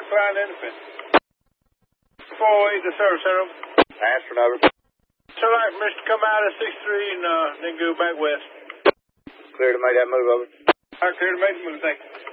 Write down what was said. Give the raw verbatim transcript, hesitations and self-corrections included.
Flying Elephant. four oh eight to service center. Answer over. So like for Mister come out of six three and uh, then go back west. Clear to make that move over. All right, clear to make the move, thank you.